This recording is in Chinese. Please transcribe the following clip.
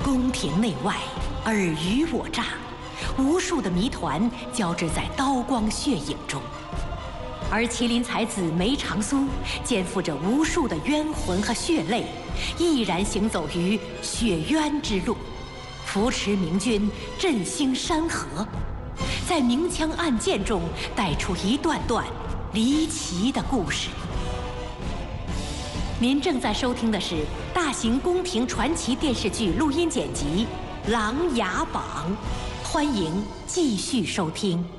宫廷内外，尔虞我诈，无数的谜团交织在刀光血影中。而麒麟才子梅长苏肩负着无数的冤魂和血泪，毅然行走于雪渊之路，扶持明军振兴山河，在明枪暗箭中带出一段段离奇的故事。您正在收听的是大型宫廷传奇电视剧录音剪辑《琅琊榜》，欢迎继续收听。